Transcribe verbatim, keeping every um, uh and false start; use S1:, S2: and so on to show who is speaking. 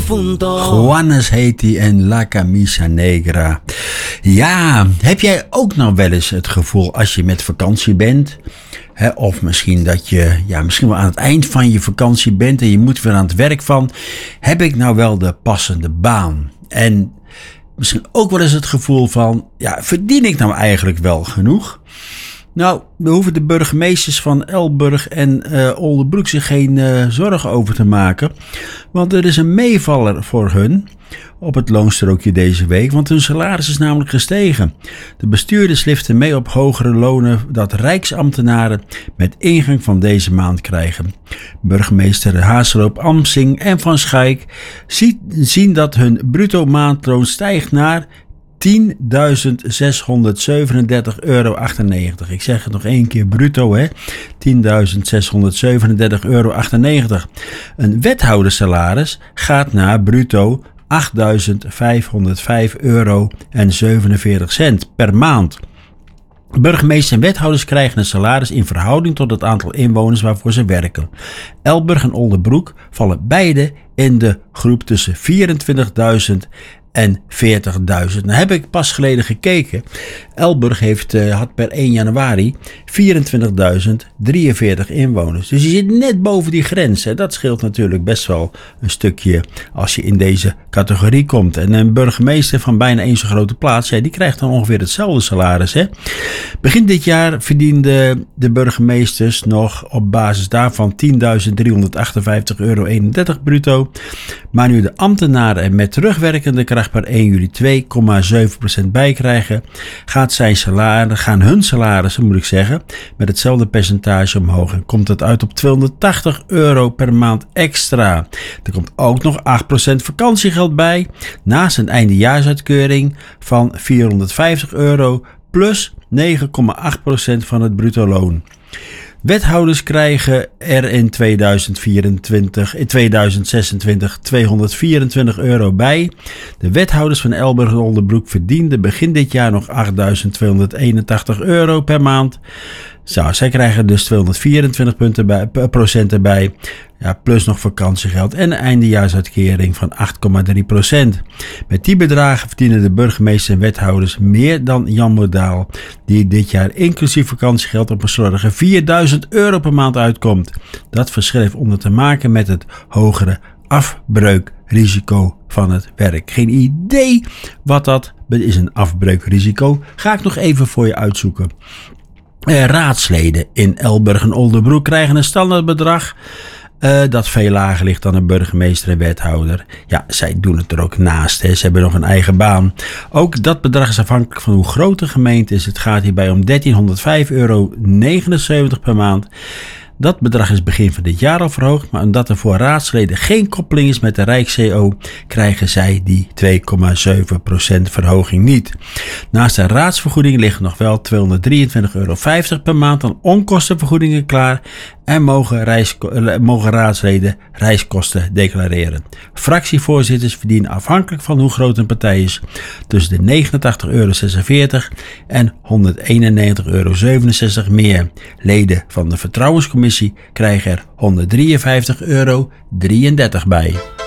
S1: punto.
S2: Juanes heet hij en La Camisa Negra. Ja, heb jij ook nou wel eens het gevoel als je met vakantie bent... He, of misschien dat je ja, misschien wel aan het eind van je vakantie bent... en je moet weer aan het werk van... heb ik nou wel de passende baan? En misschien ook wel eens het gevoel van... ja, verdien ik nou eigenlijk wel genoeg? Nou, daar hoeven de burgemeesters van Elburg en uh, Oldebroek zich geen uh, zorgen over te maken. Want er is een meevaller voor hun op het loonstrookje deze week. Want hun salaris is namelijk gestegen. De bestuurders liften mee op hogere lonen dat rijksambtenaren met ingang van deze maand krijgen. Burgemeester Hazeloop, Amsing en Van Schaik zien dat hun bruto maandloon stijgt naar tienduizend zeshonderdzevenendertig euro achtennegentig. Ik zeg het nog één keer bruto, hè. tienduizend zeshonderdzevenendertig euro achtennegentig. Een wethoudersalaris gaat naar bruto achtduizend vijfhonderdvijf euro en zevenenveertig cent per maand. Burgemeesters en wethouders krijgen een salaris in verhouding tot het aantal inwoners waarvoor ze werken. Elburg en Oldebroek vallen beide in de groep tussen vierentwintigduizend en veertigduizend. Nou heb ik pas geleden gekeken. Elburg heeft, uh, had per één januari vierentwintigduizend drieënveertig inwoners. Dus je zit net boven die grens. Hè. Dat scheelt natuurlijk best wel een stukje als je in deze categorie komt. En een burgemeester van bijna één zo'n grote plaats, ja, die krijgt dan ongeveer hetzelfde salaris. Hè. Begin dit jaar verdienden de burgemeesters nog op basis daarvan tienduizend driehonderdachtenvijftig euro eenendertig bruto. Maar nu de ambtenaren er met terugwerkende kracht per één juli twee komma zeven procent bij krijgen, gaat zijn salaris, gaan hun salarissen, moet ik zeggen, met hetzelfde percentage omhoog. En komt het uit op tweehonderdtachtig euro per maand extra. Er komt ook nog acht procent vakantiegeld bij, naast een eindejaarsuitkering van vierhonderdvijftig euro plus negen komma acht procent van het bruto loon. Wethouders krijgen er in tweeduizend vierentwintig, in tweeduizend zesentwintig tweehonderdvierentwintig euro bij. De wethouders van Elburg en Oldebroek verdienden begin dit jaar nog achtduizend tweehonderdeenentachtig euro per maand. Zo, zij krijgen dus tweehonderdvierentwintig punten bij, procent erbij. Ja, plus nog vakantiegeld en een eindejaarsuitkering van acht komma drie procent. Met die bedragen verdienen de burgemeesters en wethouders meer dan Jan Modaal, die dit jaar inclusief vakantiegeld op een slordige vierduizend euro per maand uitkomt. Dat verschil heeft onder te maken met het hogere afbreukrisico van het werk. Geen idee wat dat is, een afbreukrisico. Ga ik nog even voor je uitzoeken. Eh, raadsleden in Elburg en Oldebroek krijgen een standaardbedrag Uh, dat veel lager ligt dan een burgemeester en wethouder. Ja, zij doen het er ook naast. Hè. Ze hebben nog een eigen baan. Ook dat bedrag is afhankelijk van hoe groot de gemeente is. Het gaat hierbij om dertienhonderdvijf euro negenenzeventig per maand. Dat bedrag is begin van dit jaar al verhoogd, maar omdat er voor raadsleden geen koppeling is met de Rijks-C O, krijgen zij die twee komma zeven procent verhoging niet. Naast de raadsvergoeding liggen nog wel tweehonderddrieëntwintig euro vijftig per maand aan onkostenvergoedingen klaar en mogen, reis, mogen raadsleden reiskosten declareren. Fractievoorzitters verdienen afhankelijk van hoe groot een partij is tussen de negenentachtig euro zesenveertig en honderdeenennegentig euro zevenenzestig meer. Leden van de Vertrouwenscommissie krijgen er honderddrieënvijftig euro drieëndertig bij.